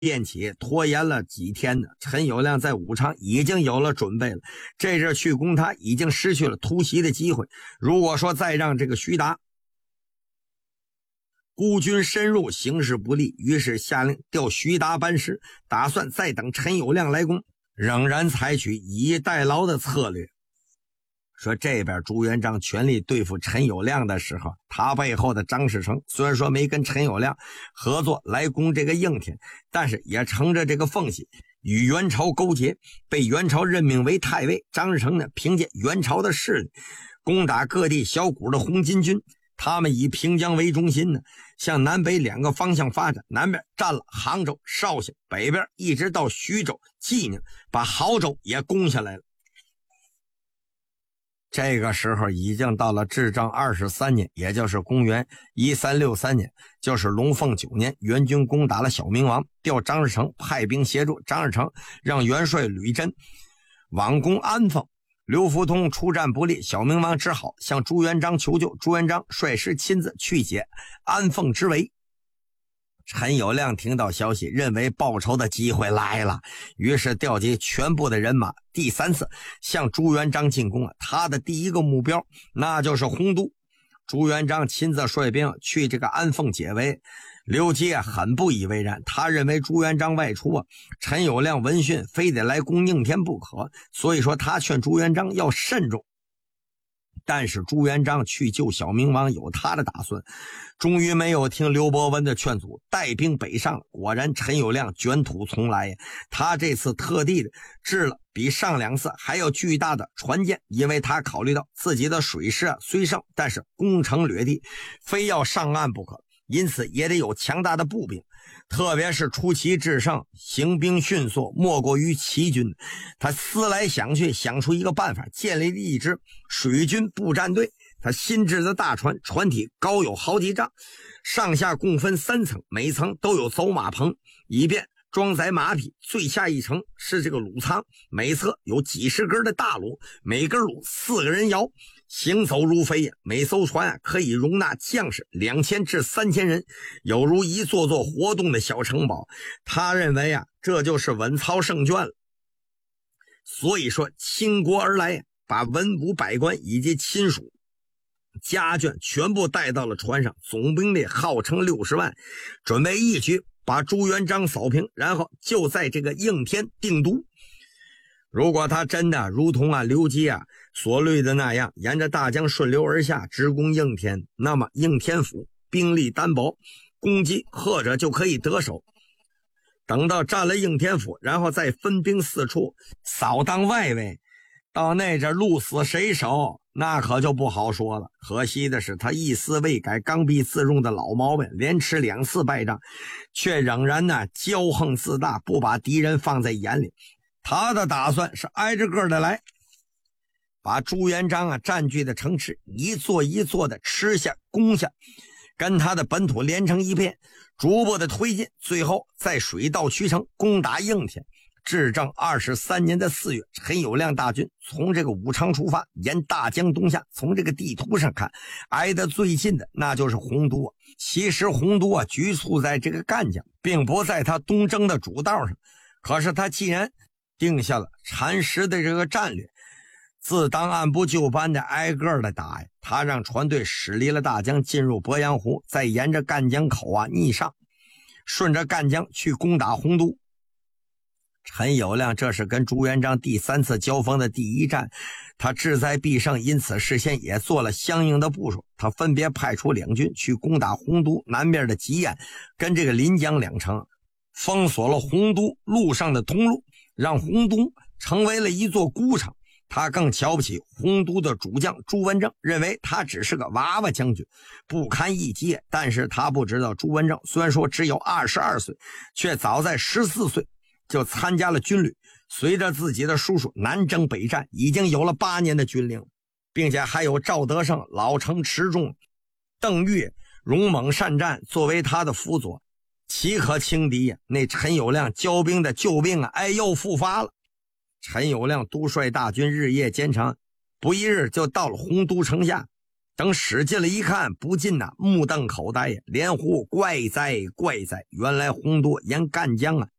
变起拖延了几天呢，陈友谅在武昌已经有了准备了。这阵去攻他已经失去了突袭的机会。如果说再让这个徐达孤军深入，形势不利，于是下令调徐达班师，打算再等陈友谅来攻，仍然采取以逸待劳的策略。说这边朱元璋全力对付陈友谅的时候，他背后的张士诚虽然说没跟陈友谅合作来攻这个应天，但是也乘着这个缝隙与元朝勾结，被元朝任命为太尉。张士诚呢，凭借元朝的势力攻打各地小股的红巾军，他们以平江为中心呢，向南北两个方向发展，南边占了杭州、绍兴，北边一直到徐州、济宁，把亳州也攻下来了。这个时候已经到了至正23年，也就是公元1363年，就是龙凤9年，元军攻打了小明王，调张士诚派兵协助。张士诚让元帅吕真往攻安凤，刘福通出战不利，小明王只好向朱元璋求救。朱元璋率师亲自去解安凤之围。陈友谅听到消息，认为报仇的机会来了，于是调集全部的人马，第三次向朱元璋进攻。他的第一个目标那就是洪都。朱元璋亲自率兵去这个安凤解围，刘基很不以为然，他认为朱元璋外出陈友谅闻讯非得来攻应天不可，所以说他劝朱元璋要慎重。但是朱元璋去救小明王有他的打算，终于没有听刘伯温的劝阻，带兵北上了。果然陈友谅卷土重来，他这次特地的制了比上两次还要巨大的船舰，因为他考虑到自己的水师虽胜，但是攻城略地，非要上岸不可，因此也得有强大的步兵，特别是出奇制胜，行兵迅速，莫过于齐军。他思来想去，想出一个办法，建立了一支水军步战队。他新制的大船，船体高有好几丈，上下共分3层，每层都有走马棚，以便装载马匹。最下一层是这个橹舱，每侧有几十根的大橹，每根橹4个人摇，行走如飞。每艘船可以容纳将士2000至3000人，有如一座座活动的小城堡。他认为这就是稳操胜券了。所以说倾国而来，把文武百官以及亲属家眷全部带到了船上，总兵力号称60万，准备一举把朱元璋扫平，然后就在这个应天定都。如果他真的如同刘基所虑的那样，沿着大江顺流而下，直攻应天，那么应天府兵力单薄，攻击或者就可以得手。等到占了应天府，然后再分兵四处扫荡外围，到那这鹿死谁手，那可就不好说了。可惜的是，他一丝未改刚愎自用的老毛病，连吃2次败仗，却仍然骄横自大，不把敌人放在眼里。他的打算是挨着个的来，把朱元璋占据的城池一座一座的吃下攻下，跟他的本土连成一片，逐步的推进，最后在水到渠成攻打应天。至正23年的4月，陈友谅大军从这个武昌出发，沿大江东下。从这个地图上看，挨得最近的那就是洪都。其实洪都局促在这个赣江，并不在他东征的主道上。可是他既然定下了蚕食的这个战略，自当按部就班的挨个的打。他让船队驶离了大江，进入鄱阳湖，再沿着赣江口逆上，顺着赣江去攻打洪都。陈友谅这是跟朱元璋第3次交锋的第一战，他志在必胜，因此事先也做了相应的部署。他分别派出2军去攻打洪都南边的吉安跟这个临江2城，封锁了洪都路上的通路，让洪都成为了一座孤城。他更瞧不起洪都的主将朱文正，认为他只是个娃娃将军，不堪一击。但是他不知道，朱文正虽然说只有22岁，却早在14岁就参加了军旅，随着自己的叔叔南征北战，已经有了8年的军令，并且还有赵德胜、老成持重、邓岳勇猛善战作为他的辅佐，岂可轻敌那陈友谅骄兵的旧病又复发了。陈友谅督率大军日夜兼程，不一日就到了洪都城下。 等使进来一看，不禁呐目瞪口呆呀，连呼怪哉怪哉！原来洪多沿赣江啊